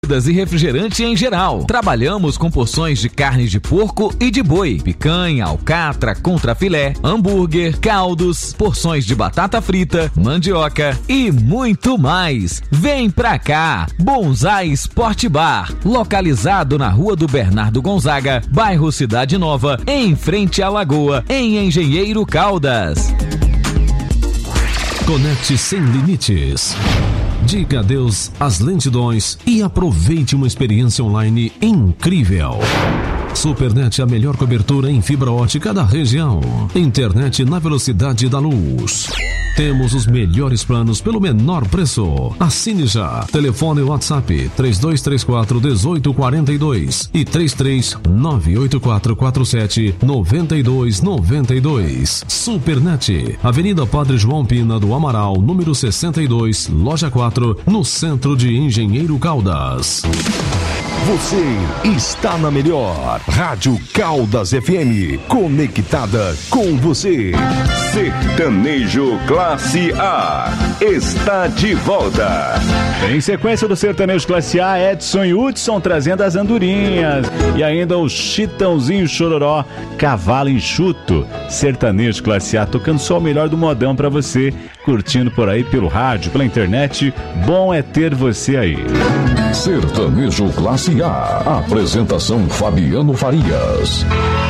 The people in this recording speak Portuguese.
e refrigerante em geral. Trabalhamos com porções de carnes de porco e de boi, picanha, alcatra, contrafilé, hambúrguer, caldos, porções de batata frita, mandioca e muito mais. Vem pra cá, Bonsai Sport Bar, localizado na Rua do Bernardo Gonzaga, bairro Cidade Nova, em frente à Lagoa, em Engenheiro Caldas. Conecte sem limites. Diga adeus às lentidões e aproveite uma experiência online incrível. Supernet, a melhor cobertura em fibra ótica da região. Internet na velocidade da luz. Temos os melhores planos pelo menor preço. Assine já. Telefone WhatsApp 3234-1842 e 3398447-9292. Supernet, Avenida Padre João Pina do Amaral, número 62, loja 4, no centro de Engenheiro Caldas. Você está na melhor Rádio Caldas FM, conectada com você. Sertanejo Classe A está de volta. Em sequência do Sertanejo Classe A, Edson e Hudson trazendo as andorinhas e ainda o Chitãozinho Chororó, Cavalo Enxuto. Sertanejo Classe A tocando só o melhor do modão pra você, curtindo por aí pelo rádio, pela internet. Bom é ter você aí. Sertanejo Classe A. Apresentação Fabiano Farias.